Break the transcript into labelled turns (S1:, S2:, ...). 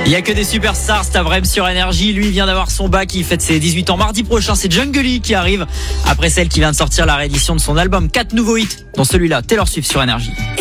S1: Il y a que des superstars, cet Avrem sur Énergie. Lui vient d'avoir son bac, il fête ses 18 ans. Mardi prochain, c'est Jungly qui arrive après celle qui vient de sortir la réédition de son album. 4 nouveaux hits, dont celui-là, Taylor Swift sur Énergie.